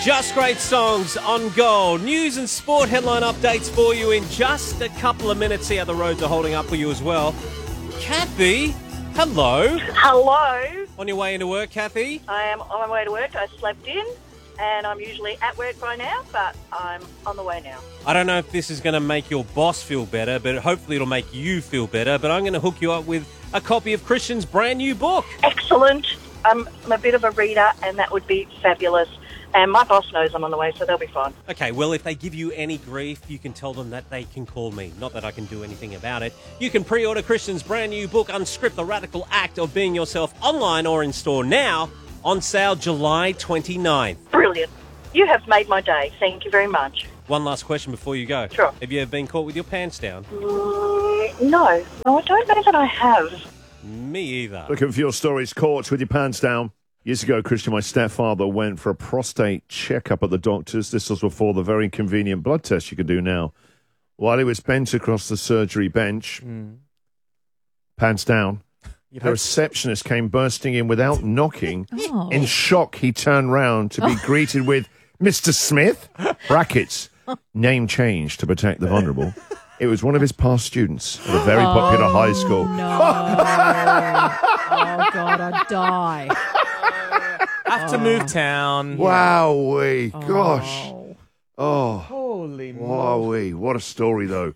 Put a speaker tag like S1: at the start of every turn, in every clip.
S1: Just great songs on Gold. News and sport headline updates for you in just a couple of minutes. See how the roads are holding up for you as well. Kathy, hello.
S2: Hello.
S1: On your way into work, Kathy?
S2: I am on my way to work. I slept in and I'm usually at work by now, but I'm on the way now.
S1: I don't know if this is going to make your boss feel better, but hopefully it'll make you feel better. But I'm going to hook you up with a copy of Christian's brand new book.
S2: Excellent. I'm a bit of a reader and that would be fabulous. And my boss knows I'm on the way, so they'll be fine.
S1: Okay, well, if they give you any grief, you can tell them that they can call me. Not that I can do anything about it. You can pre-order Christian's brand new book, Unscript the Radical Act of Being Yourself, online or in store now, on sale July 29th.
S2: Brilliant. You have made my day. Thank you very much.
S1: One last question before you go.
S2: Sure.
S1: Have you ever been caught with your pants down?
S2: No, I don't know that I have.
S1: Me either.
S3: Looking for your stories, caught with your pants down. Years ago, Christian, my stepfather, went for a prostate checkup at the doctor's. This was before the very convenient blood test you can do now. While he was bent across the surgery bench, pants down, the receptionist came bursting in without knocking.
S4: Oh.
S3: In shock, he turned round to be greeted with, "Mr. Smith," brackets, name changed to protect the vulnerable. It was one of his past students at a very popular high school.
S4: No. Oh, God, I'd die.
S5: Have to move town.
S3: Wowee, gosh. Oh,
S5: Holy
S3: wowee, what a story, though.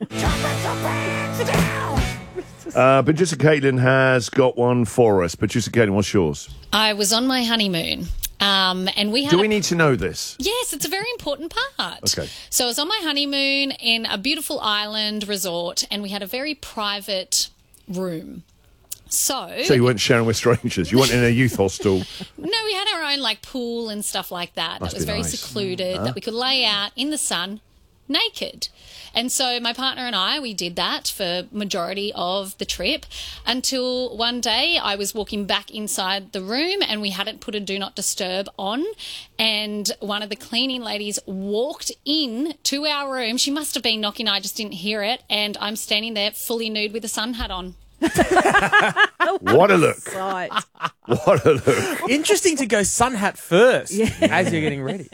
S3: Producer Caitlin has got one for us. Producer Caitlin, what's yours?
S6: I was on my honeymoon. And we had
S3: Do we need to know this?
S6: Yes, it's a very important part.
S3: Okay.
S6: So I was on my honeymoon in a beautiful island resort, and we had a very private room. So
S3: you weren't sharing with strangers. You weren't in a youth hostel.
S6: No, we had our own pool and stuff like that.
S3: Must
S6: That was
S3: be
S6: very
S3: nice.
S6: secluded, that we could lay out in the sun naked. And so my partner and I, we did that for majority of the trip until one day I was walking back inside the room and we hadn't put a do not disturb on, and one of the cleaning ladies walked in to our room. She must have been knocking, I just didn't hear it, and I'm standing there fully nude with a sun hat on.
S3: What a look.
S4: Right.
S3: What a look.
S5: Interesting to go sun hat first as you're getting ready.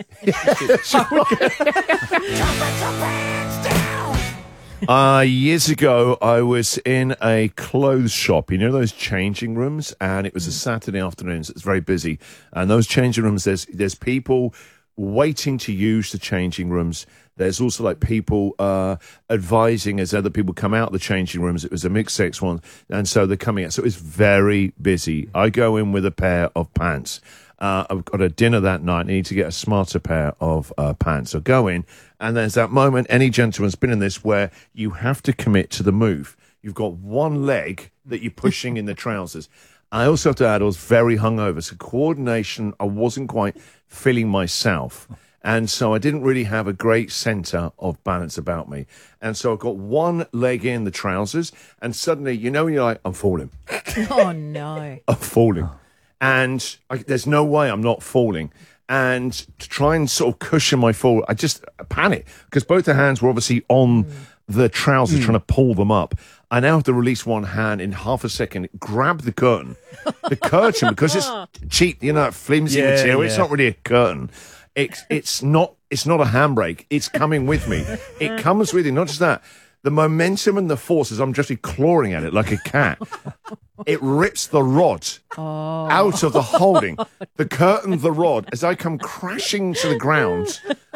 S3: Years ago, I was in a clothes shop. You know those changing rooms? And it was a Saturday afternoon, so it's very busy. And those changing rooms, there's people waiting to use the changing rooms. There's also people advising as other people come out the changing rooms. It was a mixed sex one, and so they're coming out. So it's very busy. I go in with a pair of pants. I've got a dinner that night. I need to get a smarter pair of pants. So go in, and there's that moment, any gentleman's been in this, where you have to commit to the move. You've got one leg that you're pushing in the trousers. I also have to add, I was very hungover. So coordination, I wasn't quite feeling myself. And so I didn't really have a great centre of balance about me. And so I got one leg in the trousers, and suddenly, when you're like, I'm falling.
S4: Oh, no.
S3: I'm falling. And there's no way I'm not falling. And to try and sort of cushion my fall, I just panic, because both the hands were obviously on the trousers, trying to pull them up. I now have to release one hand in half a second, grab the curtain. The curtain, because it's cheap, that flimsy material, it's not really a curtain. It's not a handbrake. It's coming with me. It comes with you. Not just that. The momentum and the force, as I'm just clawing at it like a cat, it rips the rod out of the holding. The curtain, the rod, as I come crashing to the ground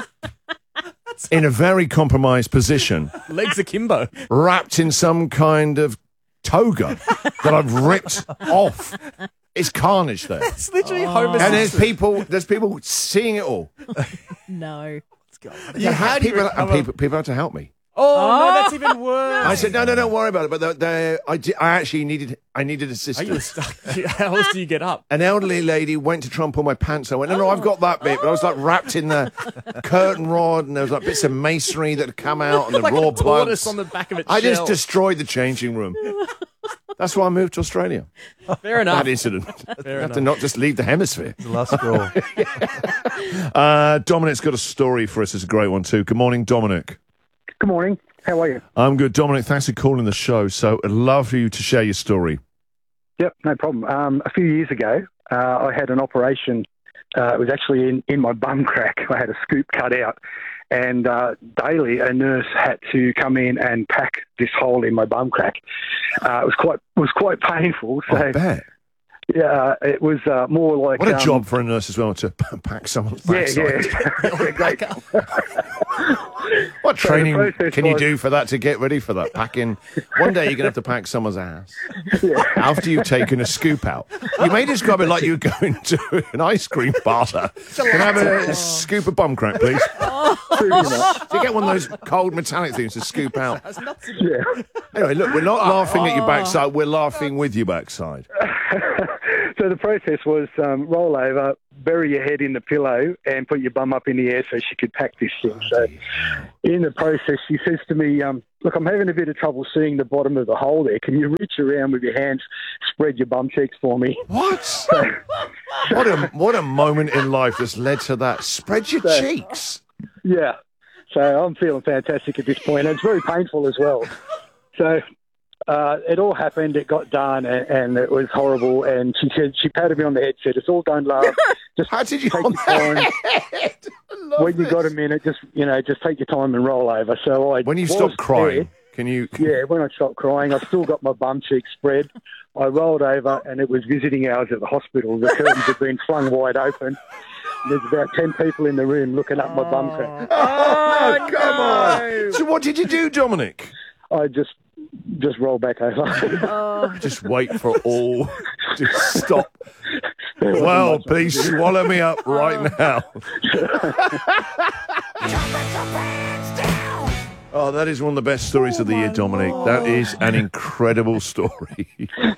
S3: in a very compromised position.
S5: Legs akimbo.
S3: Wrapped in some kind of toga that I've ripped off. It's carnage there.
S5: It's literally Homer
S3: And
S5: Simpson.
S3: there's people seeing it all.
S4: No.
S5: How do you recover?
S3: People had to help me.
S5: Oh, no, that's even worse.
S3: I said, no, don't worry about it. But I actually needed assistance.
S5: Are you stuck? How else do you get up?
S3: An elderly lady went to try and pull my pants. I went, no, I've got that bit. But I was wrapped in the curtain rod, and there was bits of masonry that had come out, and the
S5: Like
S3: raw
S5: a
S3: blood.
S5: tortoise on the back of its
S3: I just
S5: shell.
S3: destroyed the changing room. That's why I moved to Australia.
S5: Fair enough.
S3: That incident. I have to not just leave the hemisphere.
S7: The last straw.
S3: Dominic's got a story for us. It's a great one too. Good morning, Dominic.
S8: Good morning. How are you?
S3: I'm good, Dominic. Thanks for calling the show. So I'd love for you to share your story.
S8: Yep, no problem. A few years ago, I had an operation it was actually in my bum crack. I had a scoop cut out, and daily a nurse had to come in and pack this hole in my bum crack. It was quite painful. So,
S3: I bet.
S8: Yeah, it was more like...
S3: What a job for a nurse as well, to pack someone's backside.
S8: Yeah. Great.
S3: What training
S8: process
S3: can you
S8: was-
S3: do for that to get ready for that? Packing. One day you're going to have to pack someone's ass after you've taken a scoop out. You may describe it like you're going to an ice cream parlour. Can I have a scoop of bum crack, please?
S8: Pretty much.
S3: Do you get one of those cold metallic things to scoop out?
S8: Yeah.
S3: Anyway, look, we're not laughing at your backside. We're laughing with your backside.
S8: So the process was roll over, bury your head in the pillow, and put your bum up in the air so she could pack this thing. So in the process, she says to me, look, I'm having a bit of trouble seeing the bottom of the hole there. Can you reach around with your hands, spread your bum cheeks for me?
S3: What? What a moment in life that's led to that. Spread your cheeks.
S8: Yeah. So I'm feeling fantastic at this point. And it's very painful as well. So it all happened. It got done, and it was horrible. And she said, she patted me on the head, said, "It's all done, love. Just
S3: How did you
S8: take
S3: on
S8: your time.
S3: that?
S8: When you got a minute, just take your time and roll over." So
S3: When you
S8: was
S3: stop crying,
S8: there.
S3: can you...
S8: Yeah, when I stopped crying, I still got my bum cheeks spread. I rolled over, and it was visiting hours at the hospital. The curtains had been flung wide open. There's about 10 people in the room looking up my bum crack.
S3: Oh, come on. So what did you do, Dominic?
S8: I just rolled back over.
S3: Just wait for all to stop. Well, please swallow me up right now. Oh, that is one of the best stories of the year, Dominic. That is an incredible story.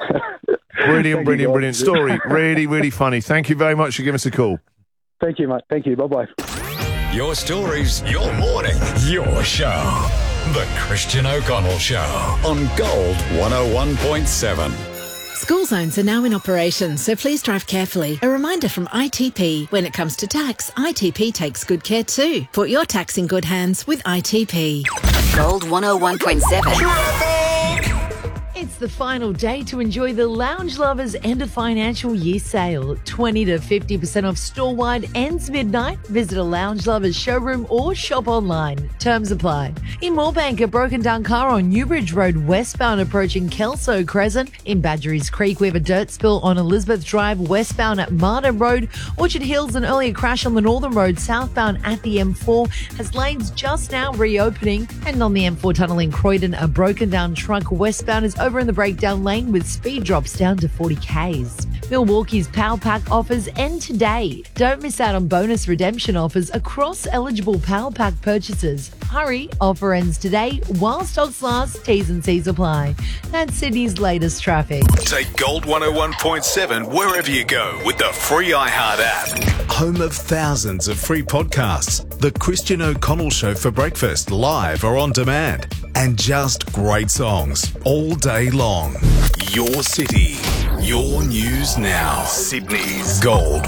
S3: Brilliant story. Really, really funny. Thank you very much for giving us a call.
S8: Thank you, mate. Thank you. Bye-bye.
S7: Your stories, your morning, your show. The Christian O'Connell Show on Gold 101.7.
S9: School zones are now in operation, so please drive carefully. A reminder from ITP. When it comes to tax, ITP takes good care too. Put your tax in good hands with ITP.
S10: Gold 101.7.
S4: It's the final day to enjoy the Lounge Lovers end of financial year sale. 20 to 50% off store-wide ends midnight. Visit a Lounge Lovers showroom or shop online. Terms apply. In Moorebank, a broken down car on Newbridge Road westbound approaching Kelso Crescent. In Badgerys Creek, we have a dirt spill on Elizabeth Drive westbound at Martin Road. Orchard Hills, an earlier crash on the Northern Road southbound at the M4 has lanes just now reopening. And on the M4 tunnel in Croydon, a broken down truck westbound is over in the breakdown lane with speed drops down to 40 Ks. Milwaukee's Power Pack offers end today. Don't miss out on bonus redemption offers across eligible Power Pack purchases. Hurry, offer ends today while stocks last. T's and C's apply. That's Sydney's latest traffic.
S7: Take Gold 101.7 wherever you go with the free iHeart app. Home of thousands of free podcasts. The Christian O'Connell Show for breakfast, live or on demand. And just great songs all day long. Your city, your news now. Sydney's Gold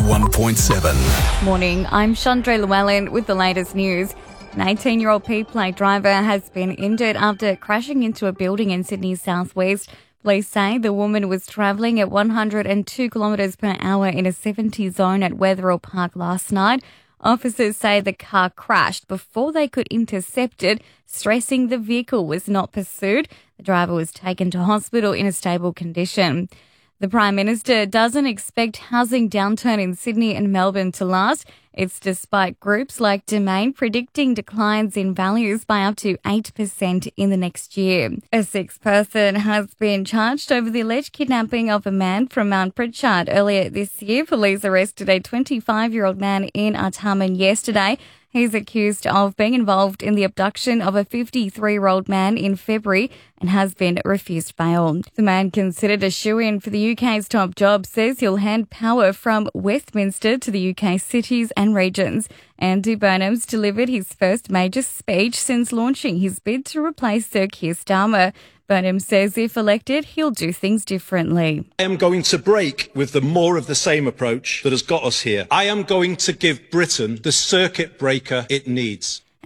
S7: 101.7.
S11: Morning, I'm Chandra Llewellyn with the latest news. An 18-year-old P-plate driver has been injured after crashing into a building in Sydney's southwest. Police say the woman was travelling at 102 kilometres per hour in a 70 zone at Wetherill Park last night. Officers say the car crashed before they could intercept it, stressing the vehicle was not pursued. The driver was taken to hospital in a stable condition. The Prime Minister doesn't expect housing downturn in Sydney and Melbourne to last. It's despite groups like Domain predicting declines in values by up to 8% in the next year. A sixth person has been charged over the alleged kidnapping of a man from Mount Pritchard earlier this year. Police arrested a 25-year-old man in Artarmon yesterday. He's accused of being involved in the abduction of a 53-year-old man in February and has been refused bail. The man, considered a shoo-in for the UK's top job, says he'll hand power from Westminster to the UK cities and regions. Andy Burnham's delivered his first major speech since launching his bid to replace Sir Keir Starmer. Burnham says if elected, he'll do things differently.
S12: I am going to break with the more of the same approach that has got us here. I am going to give Britain the circuit breaker it needs.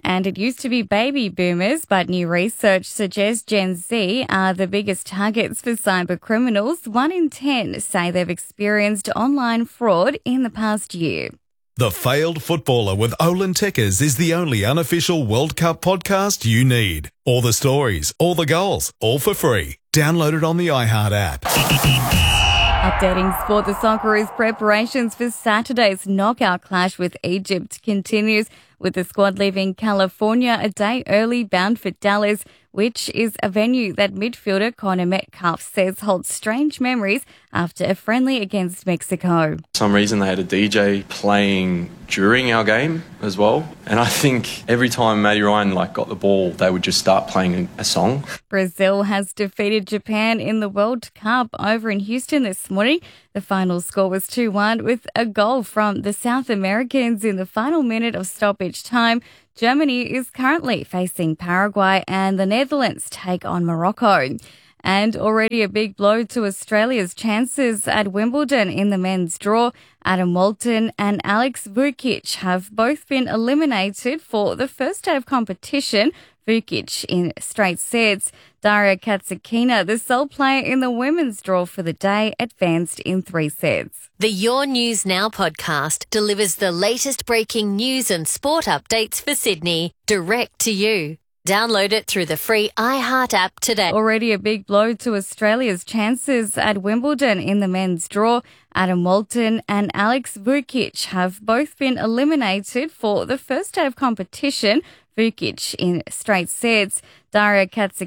S11: And it used to be baby boomers, but new research suggests Gen Z are the biggest targets for cyber criminals. 1 in 10 say they've experienced online fraud in the past year.
S7: The Failed Footballer with Olin Tekkers is the only unofficial World Cup podcast you need. All the stories, all the goals, all for free. Download it on the iHeart app.
S11: Updating sport, the Socceroos' preparations for Saturday's knockout clash with Egypt continues, with the squad leaving California a day early, bound for Dallas, which is a venue that midfielder Connor Metcalf says holds strange memories after a friendly against Mexico.
S13: For some reason they had a DJ playing during our game as well, and I think every time Matty Ryan got the ball, they would just start playing a song.
S11: Brazil has defeated Japan in the World Cup over in Houston this morning. The final score was 2-1 with a goal from the South Americans in the final minute of stoppage time. Germany is currently facing Paraguay and the Netherlands take on Morocco. And already a big blow to Australia's chances at Wimbledon in the men's draw. Adam Walton and Alex Vukic have both been eliminated for the first day of competition. Vukic in straight sets. Daria Katsakina, the sole player in the women's draw for the day, advanced in 3 sets.
S14: The Your News Now podcast delivers the latest breaking news and sport updates for Sydney direct to you. Download it through the free iHeart app today.
S11: Already a big blow to Australia's chances at Wimbledon in the men's draw. Adam Walton and Alex Vukic have both been eliminated for the first day of competition. Vukic in straight sets. Daria Katsakina